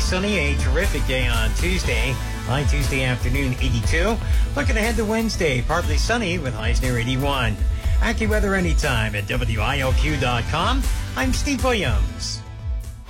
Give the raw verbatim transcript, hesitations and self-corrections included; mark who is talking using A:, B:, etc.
A: sunny, a terrific day on Tuesday. High Tuesday afternoon, eighty-two. Looking ahead to Wednesday, partly sunny with highs near eighty-one. AccuWeather anytime at W I O Q dot com. I'm Steve Williams.